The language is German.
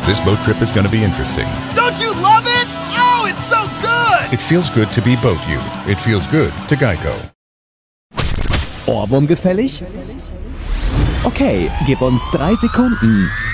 This boat trip is going to be interesting. Don't you love it? Oh, it's so good! It feels good to be Boat You. It feels good to Geico. Ohrwurm gefällig? Okay, gib uns 3 Sekunden.